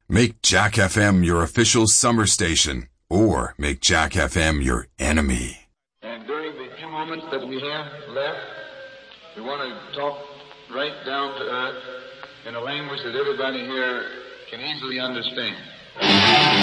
Make Jack FM your official summer station, or make Jack FM your enemy. And during the few moments that we have left, we want to talk right down to earth in a language that everybody here can easily understand.